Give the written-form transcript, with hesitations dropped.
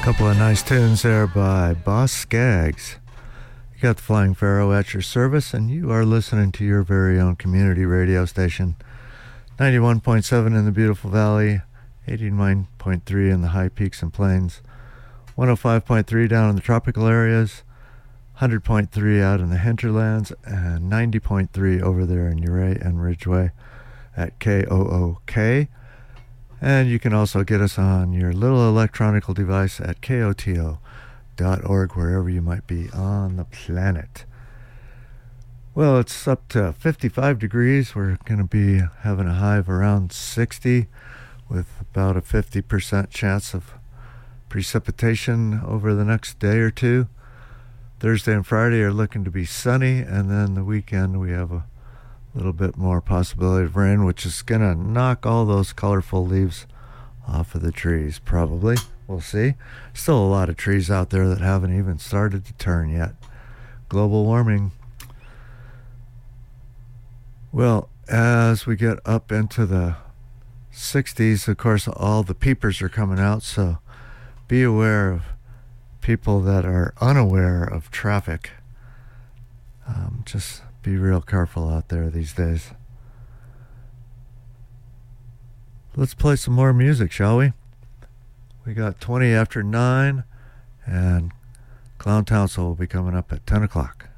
Couple of nice tunes there by Boss Skaggs. You got the Flying Pharaoh at your service, and you are listening to your very own community radio station. 91.7 in the beautiful valley, 89.3 in the high peaks and plains, 105.3 down in the tropical areas, 100.3 out in the hinterlands, and 90.3 over there in Ouray and Ridgeway at KOOK. And you can also get us on your little electronical device at KOTO.org, wherever you might be on the planet. Well, it's up to 55 degrees. We're going to be having a high of around 60 with about a 50% chance of precipitation over the next day or two. Thursday and Friday are looking to be sunny, and then the weekend we have a little bit more possibility of rain, which is going to knock all those colorful leaves off of the trees, probably. We'll see. Still a lot of trees out there that haven't even started to turn yet. Global warming. Well, as we get up into the 60s, of course, all the peepers are coming out, so be aware of people that are unaware of traffic. Just be real careful out there these days. Let's play some more music, shall we? We got 20 after 9, and Clown Townsend will be coming up at 10 o'clock.